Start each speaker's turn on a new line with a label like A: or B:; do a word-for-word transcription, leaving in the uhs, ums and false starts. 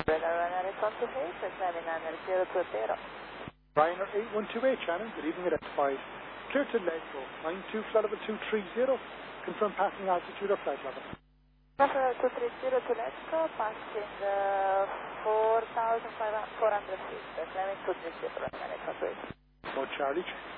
A: Radar Ryanair eight one two eight, climbing Ryanair zero two zero.
B: Ryanair eight one two eight, Shannon, good evening, identified. Clear to Ledco, nine two flight level two three zero. Confirm passing altitude or flight level.
A: Flight level two three zero to Ledco, passing uh, four thousand four hundred feet, climbing two three zero, Ryanair eight one two eight.
B: Oh, Charlie.